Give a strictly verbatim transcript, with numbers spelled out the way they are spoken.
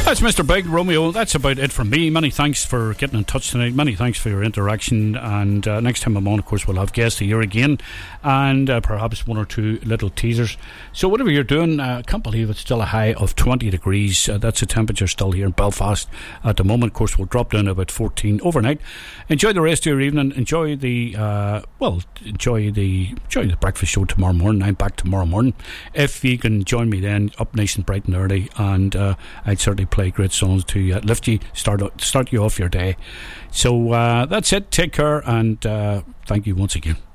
That's Mister Big Romeo. That's about it from me. Many thanks for getting in touch tonight. Many thanks for your interaction. And uh, next time I'm on, of course, we'll have guests here again, and uh, perhaps one or two little teasers. So whatever you're doing, I uh, can't believe it's still a high of twenty degrees. Uh, that's the temperature still here in Belfast at the moment. Of course, we'll drop down to about fourteen overnight. Enjoy the rest of your evening. Enjoy the uh, well, enjoy the enjoy the breakfast show tomorrow morning. I'm back tomorrow morning. If you can join me then, up nice and bright and early, and uh, I'd certainly play great songs to uh, lift you, start start you off your day. So uh, that's it. Take care, and uh, thank you once again.